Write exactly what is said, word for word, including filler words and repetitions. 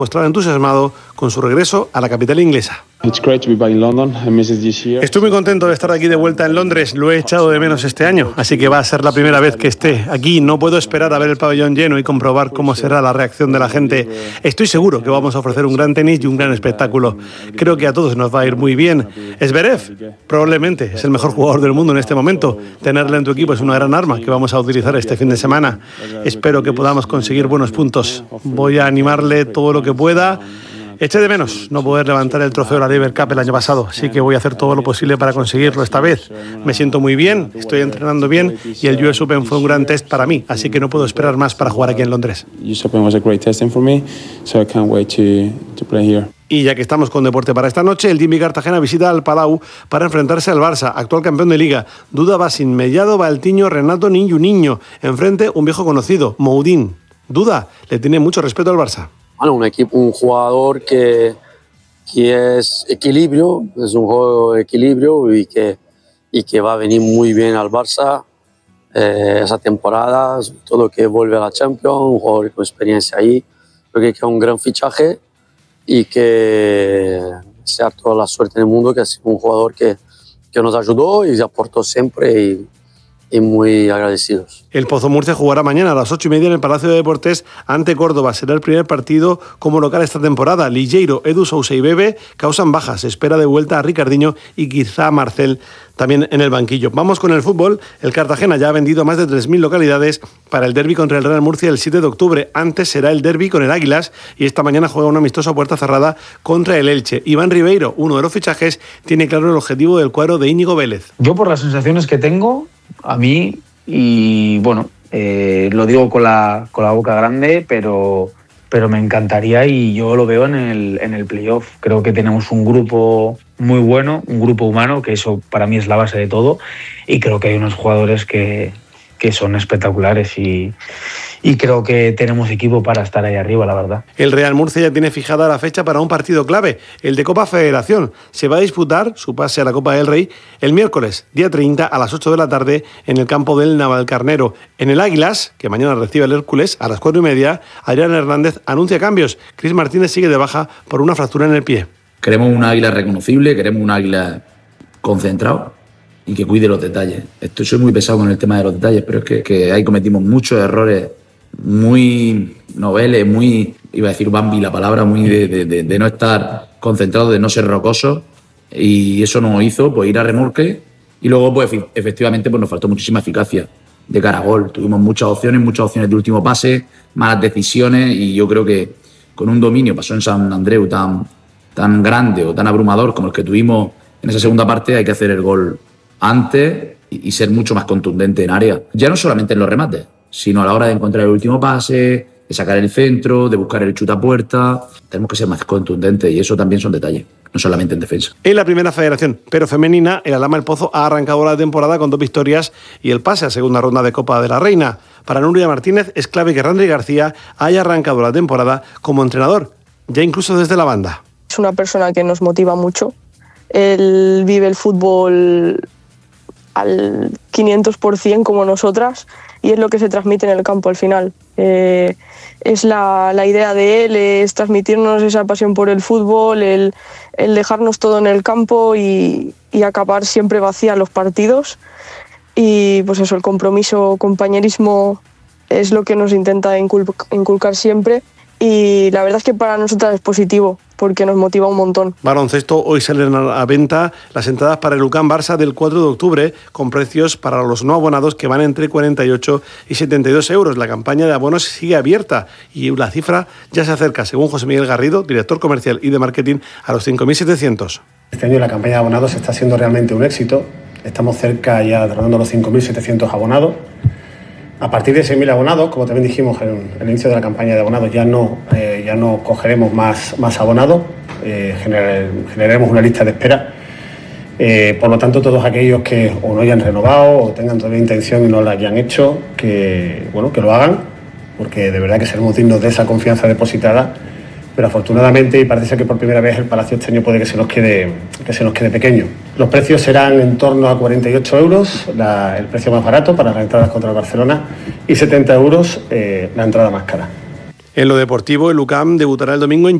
mostrado entusiasmado con su regreso a la capital inglesa. Estoy muy contento de estar aquí de vuelta en Londres, lo he echado de menos este año, así que va a ser la primera vez que esté aquí. No puedo esperar a ver el pabellón lleno y comprobar cómo será la reacción de la gente. Estoy seguro que vamos a ofrecer un gran tenis y un gran espectáculo. Creo que a todos nos va a ir muy bien. Zverev, probablemente es el mejor jugador del mundo en este momento. Tenerle en tu equipo es una gran arma que vamos a utilizar este fin de semana. Espero que podamos conseguir buenos puntos. Voy a animarle todo lo que pueda. Eché de menos no poder levantar el trofeo de la Laver Cup el año pasado, así que voy a hacer todo lo posible para conseguirlo esta vez. Me siento muy bien, estoy entrenando bien y el U S Open fue un gran test para mí, así que no puedo esperar más para jugar aquí en Londres. Y ya que estamos con deporte para esta noche, el Jimmy Cartagena visita al Palau para enfrentarse al Barça, actual campeón de Liga. Duda va sin Mellado, Valtiño, Renato, Niño, Niño. Enfrente un viejo conocido, Moudín. Duda le tiene mucho respeto al Barça. Bueno, un equipo, un jugador que, que es equilibrio, es un juego de equilibrio y que, y que va a venir muy bien al Barça eh, esa temporada, todo que vuelve a la Champions, un jugador con experiencia ahí, creo que es un gran fichaje y que sea toda la suerte del mundo, que es un jugador que, que nos ayudó y aportó siempre y, y muy agradecidos. El Pozo Murcia jugará mañana a las ocho y media en el Palacio de Deportes ante Córdoba. Será el primer partido como local esta temporada. Ligeiro, Edu Sousa y Bebe causan bajas. Se espera de vuelta a Ricardinho y quizá a Marcel también en el banquillo. Vamos con el fútbol. El Cartagena ya ha vendido más de tres mil localidades para el derbi contra el Real Murcia el siete de octubre. Antes será el derbi con el Águilas y esta mañana juega un amistoso a puerta cerrada contra el Elche. Iván Ribeiro, uno de los fichajes, tiene claro el objetivo del cuadro de Íñigo Vélez. Yo, por las sensaciones que tengo, a mí, y bueno, eh, lo digo con la, con la boca grande, pero, pero me encantaría y yo lo veo en el, en el playoff. Creo que tenemos un grupo muy bueno, un grupo humano, que eso para mí es la base de todo, y creo que hay unos jugadores que, que son espectaculares y, y creo que tenemos equipo para estar ahí arriba, la verdad. El Real Murcia ya tiene fijada la fecha para un partido clave, el de Copa Federación. Se va a disputar su pase a la Copa del Rey el miércoles, día treinta, a las ocho de la tarde, en el campo del Navalcarnero. En el Águilas, que mañana recibe el Hércules, a las cuatro y media, Adrián Hernández anuncia cambios. Cris Martínez sigue de baja por una fractura en el pie. Queremos un águila reconocible, queremos un águila concentrado y que cuide los detalles. Esto, soy muy pesado con el tema de los detalles, pero es que, que ahí cometimos muchos errores muy noveles, muy, iba a decir Bambi la palabra, muy de, de, de, de no estar concentrado, de no ser rocoso, y eso nos hizo pues ir a remolque y luego pues efectivamente pues nos faltó muchísima eficacia de cara a gol. Tuvimos muchas opciones, muchas opciones de último pase, malas decisiones, y yo creo que con un dominio pasó en San Andreu tan, tan grande o tan abrumador como el que tuvimos en esa segunda parte, hay que hacer el gol antes y, y ser mucho más contundente en área, ya no solamente en los remates, sino a la hora de encontrar el último pase, de sacar el centro, de buscar el chutapuerta. Tenemos que ser más contundentes y eso también son detalles, no solamente en defensa. En la primera federación, pero femenina, el Alhama El Pozo ha arrancado la temporada con dos victorias y el pase a segunda ronda de Copa de la Reina. Para Nuria Martínez es clave que Randri García haya arrancado la temporada como entrenador, ya incluso desde la banda. Es una persona que nos motiva mucho. Él vive el fútbol al quinientos por ciento como nosotras y es lo que se transmite en el campo al final. Eh, es la, la idea de él, es transmitirnos esa pasión por el fútbol, el, el dejarnos todo en el campo y, y acabar siempre vacía los partidos. Y pues eso, el compromiso, compañerismo es lo que nos intenta incul- inculcar siempre. Y la verdad es que para nosotras es positivo, porque nos motiva un montón. Baloncesto, hoy salen a venta las entradas para el U C A M Barça del cuatro de octubre, con precios para los no abonados que van entre cuarenta y ocho y setenta y dos euros. La campaña de abonos sigue abierta y la cifra ya se acerca, según José Miguel Garrido, director comercial y de marketing, a los cinco mil setecientos. Este año la campaña de abonados está siendo realmente un éxito. Estamos cerca ya rondando los cinco mil setecientos abonados. A partir de seis mil abonados, como también dijimos en el inicio de la campaña de abonados, ya no, eh, ya no cogeremos más, más abonados, eh, generar, generaremos una lista de espera. Eh, por lo tanto, todos aquellos que o no hayan renovado o tengan todavía intención y no lo hayan hecho, que, bueno, que lo hagan, porque de verdad que seremos dignos de esa confianza depositada. Pero afortunadamente, y parece que por primera vez el Palacio este año puede que se nos quede, que se nos quede pequeño. Los precios serán en torno a cuarenta y ocho euros, la, el precio más barato para las entradas contra el Barcelona, y setenta euros eh, la entrada más cara. En lo deportivo, el U C A M debutará el domingo en